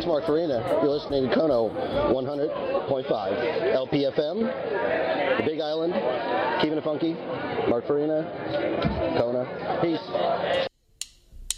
is Mark Farina. You're listening to Kono 100.5 LPFM, the Big Island, keeping it funky. Mark Farina, Kona. Peace.